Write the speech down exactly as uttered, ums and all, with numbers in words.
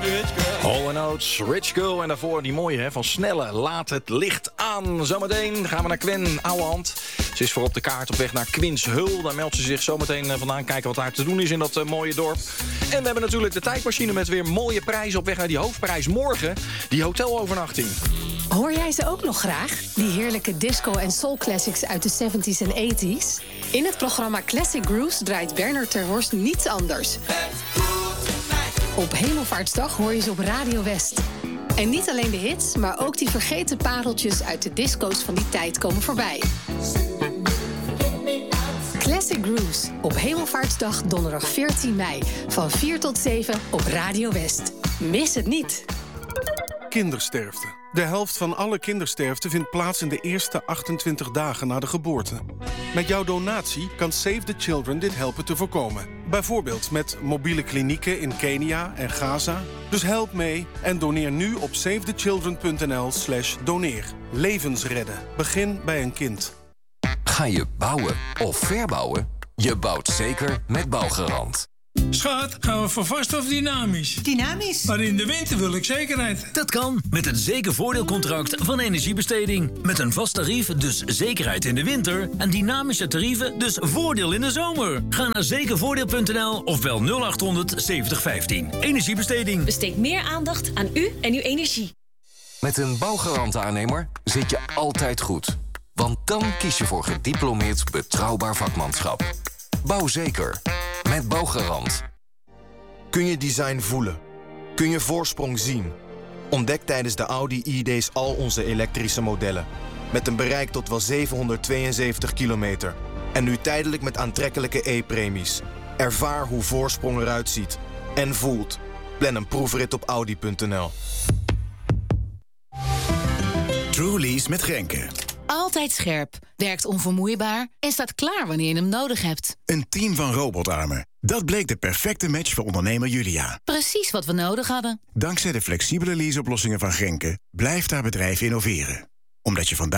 Hall and Oates, Rich Girl en daarvoor die mooie hè, van Snelle, Laat het licht aan. Zometeen gaan we naar Gwen Ouwehand. Ze is voor op de kaart op weg naar Quinshul. Daar meldt ze zich zometeen vandaan. Kijken wat daar te doen is in dat uh, mooie dorp. En we hebben natuurlijk de tijdmachine met weer mooie prijzen op weg naar die hoofdprijs morgen. Die hotelovernachting. Hoor jij ze ook nog graag? Die heerlijke disco- en soul-classics uit de zeventies en eighties? In het programma Classic Grooves draait Bernard ter Horst niets anders. Op Hemelvaartsdag hoor je ze op Radio West. En niet alleen de hits, maar ook die vergeten pareltjes uit de disco's van die tijd komen voorbij. Classic Grooves op Hemelvaartsdag donderdag veertien mei. Van vier tot zeven op Radio West. Mis het niet. Kindersterfte. De helft van alle kindersterfte vindt plaats in de eerste achtentwintig dagen na de geboorte. Met jouw donatie kan Save the Children dit helpen te voorkomen. Bijvoorbeeld met mobiele klinieken in Kenia en Gaza. Dus help mee en doneer nu op savethechildren.nl slash doneer. Levens redden. Begin bij een kind. Ga je bouwen of verbouwen? Je bouwt zeker met Bouwgarant. Schat, gaan we voor vast of dynamisch? Dynamisch. Maar in de winter wil ik zekerheid. Dat kan, met het zekervoordeelcontract van Energiebesteding. Met een vast tarief, dus zekerheid in de winter. En dynamische tarieven, dus voordeel in de zomer. Ga naar zekervoordeel punt n l of bel nul acht honderd zeventig vijftien. Energiebesteding. Besteed meer aandacht aan u en uw energie. Met een Bouwgarant-aannemer zit je altijd goed. Want dan kies je voor gediplomeerd betrouwbaar vakmanschap. Bouw zeker. Met Bouwgarant. Kun je design voelen? Kun je voorsprong zien? Ontdek tijdens de Audi E-Days al onze elektrische modellen. Met een bereik tot wel zevenhonderdtweeënzeventig kilometer. En nu tijdelijk met aantrekkelijke E-premies. Ervaar hoe voorsprong eruit ziet. En voelt. Plan een proefrit op audi punt n l. Trulease met Grenke. Altijd scherp, werkt onvermoeibaar en staat klaar wanneer je hem nodig hebt. Een team van robotarmen. Dat bleek de perfecte match voor ondernemer Julia. Precies wat we nodig hadden. Dankzij de flexibele leaseoplossingen van Grenke blijft haar bedrijf innoveren. Omdat je vandaag